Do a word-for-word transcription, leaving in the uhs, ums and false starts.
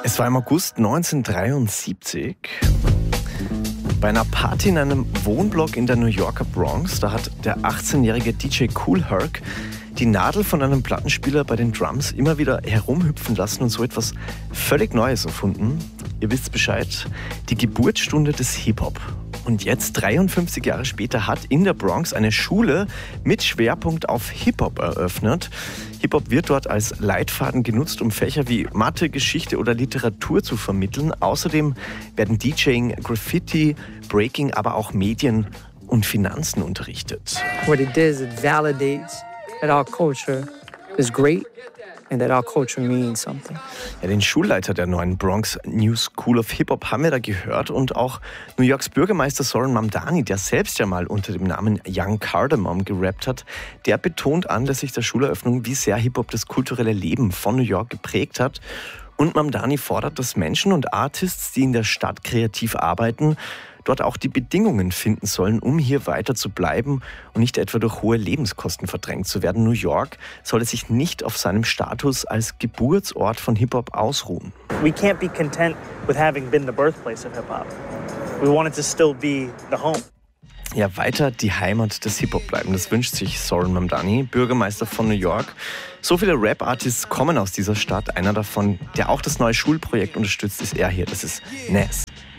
Es war im August neunzehnhundertdreiundsiebzig. Bei einer Party in einem Wohnblock in der New Yorker Bronx, da hat der achtzehnjährige D J Kool Herc die Nadel von einem Plattenspieler bei den Drums immer wieder herumhüpfen lassen und so etwas völlig Neues erfunden. Ihr wisst Bescheid, die Geburtsstunde des Hip-Hop. Und jetzt, dreiundfünfzig Jahre später, hat in der Bronx eine Schule mit Schwerpunkt auf Hip-Hop eröffnet. Hip-Hop wird dort als Leitfaden genutzt, um Fächer wie Mathe, Geschichte oder Literatur zu vermitteln. Außerdem werden DJing, Graffiti, Breaking, aber auch Medien und Finanzen unterrichtet. What it does, it validates that our culture is great and that our culture means something. Ja, den Schulleiter der neuen Bronx New School of Hip-Hop haben wir da gehört und auch New Yorks Bürgermeister Zoran Mamdani, der selbst ja mal unter dem Namen Young Cardamom gerappt hat, der betont anlässlich der Schuleröffnung, wie sehr Hip-Hop das kulturelle Leben von New York geprägt hat. Und Mamdani fordert, dass Menschen und Artists, die in der Stadt kreativ arbeiten, dort auch die Bedingungen finden sollen, um hier weiter zu bleiben und nicht etwa durch hohe Lebenskosten verdrängt zu werden. New York solle sich nicht auf seinem Status als Geburtsort von Hip-Hop ausruhen. We can't be content with having been the birthplace of Hip-Hop. We want it to still be the home. Ja, weiter die Heimat des Hip-Hop bleiben. Das wünscht sich Zoran Mamdani, Bürgermeister von New York. So viele Rap-Artists kommen aus dieser Stadt. Einer davon, der auch das neue Schulprojekt unterstützt, ist er hier. Das ist Nas.